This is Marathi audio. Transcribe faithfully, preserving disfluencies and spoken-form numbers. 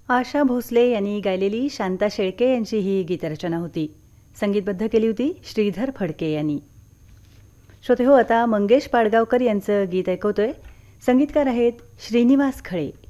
आशा भोसले यांनी गायलेली शांता शेळके यांची ही गीतरचना होती. संगीतबद्ध केली होती श्रीधर फडके यांनी. श्रोते हो, आता मंगेश पाडगावकर यांचं गीत ऐकवतोय. संगीतकार आहेत श्रीनिवास खळे.